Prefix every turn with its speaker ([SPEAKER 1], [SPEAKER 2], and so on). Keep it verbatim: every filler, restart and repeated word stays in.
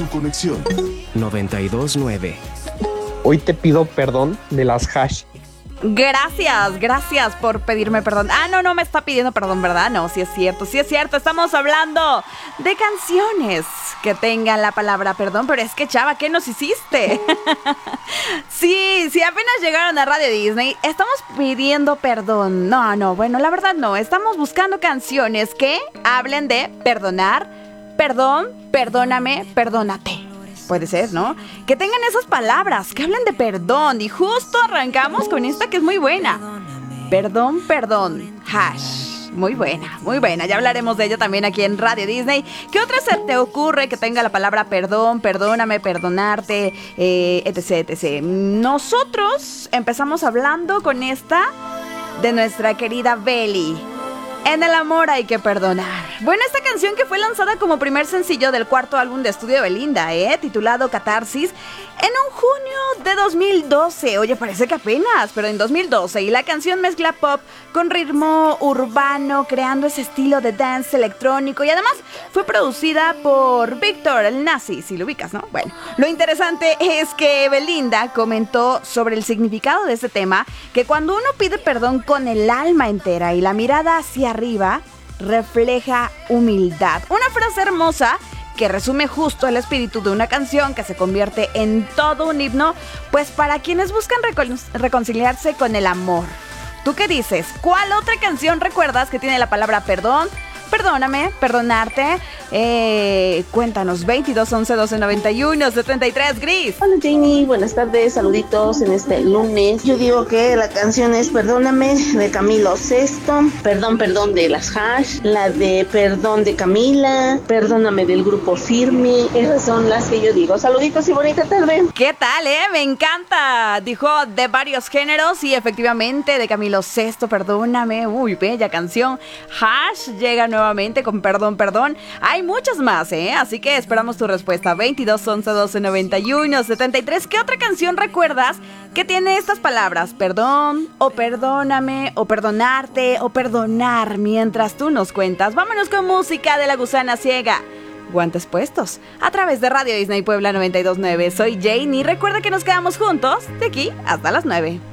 [SPEAKER 1] tu conexión.
[SPEAKER 2] noventa y dos nueve.
[SPEAKER 3] Hoy te pido perdón de las hash.
[SPEAKER 4] Gracias, gracias por pedirme perdón. Ah, no, no me está pidiendo perdón, ¿verdad? No, sí es cierto, sí es cierto. Estamos hablando de canciones que tengan la palabra perdón. Pero es que, chava, ¿qué nos hiciste? Sí, sí, apenas llegaron a Radio Disney, estamos pidiendo perdón. No, no, bueno, la verdad no. Estamos buscando canciones que hablen de perdonar, perdón, perdóname, perdónate. Puede ser, ¿no? Que tengan esas palabras, que hablen de perdón. Y justo arrancamos con esta que es muy buena. Perdón, perdón, hash. Muy buena, muy buena. Ya hablaremos de ella también aquí en Radio Disney. ¿Qué otra se te ocurre que tenga la palabra perdón, perdóname, perdonarte, eh, etc, etcétera? Nosotros empezamos hablando con esta de nuestra querida Belly. En el amor hay que perdonar. Bueno, esta canción que fue lanzada como primer sencillo del cuarto álbum de estudio de Belinda, ¿eh? Titulado Catarsis, en un junio de dos mil doce. Oye, parece que apenas, pero en dos mil doce. Y la canción mezcla pop con ritmo urbano, creando ese estilo de dance electrónico. Y además fue producida por Víctor, el nazi, si lo ubicas, ¿no? Bueno, lo interesante es que Belinda comentó sobre el significado de este tema, que cuando uno pide perdón con el alma entera y la mirada hacia arriba, refleja humildad. Una frase hermosa que resume justo el espíritu de una canción que se convierte en todo un himno, pues para quienes buscan recon- reconciliarse con el amor. ¿Tú qué dices? ¿Cuál otra canción recuerdas que tiene la palabra perdón? Perdóname, perdonarte. Eh, cuéntanos, veintidós once doce noventa y uno setenta y tres, Gris.
[SPEAKER 5] Hola Janie, buenas tardes, saluditos en este lunes. Yo digo que la canción es Perdóname de Camilo Sesto, Perdón, Perdón de las Hash, la de Perdón de Camila, Perdóname del Grupo Firme. Esas son las que yo digo. Saluditos y bonita tarde.
[SPEAKER 4] ¿Qué tal, eh? Me encanta. Dijo de varios géneros y efectivamente de Camilo Sesto, Perdóname. Uy, bella canción. Hash llega nuevamente con Perdón, Perdón. Hay muchas más, ¿eh? Así que esperamos tu respuesta. veintidós once doce noventa y uno setenta y tres. ¿Qué otra canción recuerdas que tiene estas palabras? Perdón, o perdóname, o perdonarte, o perdonar. Mientras tú nos cuentas, vámonos con música de La Gusana Ciega. Guantes puestos, a través de Radio Disney Puebla noventa y dos nueve. Soy Jane y recuerda que nos quedamos juntos de aquí hasta las nueve.